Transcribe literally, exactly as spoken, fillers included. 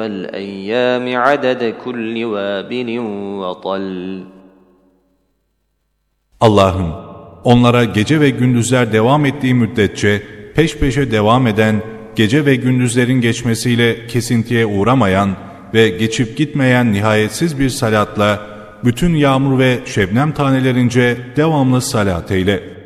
وَالْاَيَّامِ عَدَدَ كُلِّ وَابِلٍ وَطَلٍ. Allah'ım, onlara gece ve gündüzler devam ettiği müddetçe peş peşe devam eden, gece ve gündüzlerin geçmesiyle kesintiye uğramayan ve geçip gitmeyen nihayetsiz bir salatla bütün yağmur ve şebnem tanelerince devamlı salat eyle.